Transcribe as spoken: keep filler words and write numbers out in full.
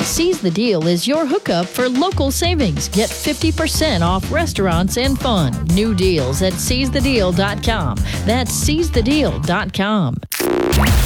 Seize the Deal is your hookup for local savings. Get fifty percent off restaurants and fun. New deals at seize the deal dot com. That's seize the deal dot com.